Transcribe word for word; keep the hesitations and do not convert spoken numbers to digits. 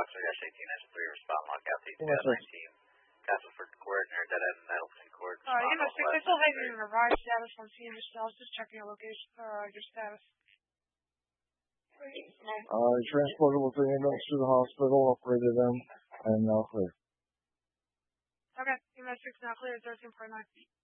Foxtrot eighteen engine three, respond lockout to Yes, sir. nineteen. Castleford Court, near Dead End Nettleton Court. Uh, you know, six, I still have you in a ride status on scene. Just, I was just checking your location, uh, your status. Uh, transported with the ambulance to the hospital, operated them, and now clear. Okay, you know, six now clear, thirteen point nine.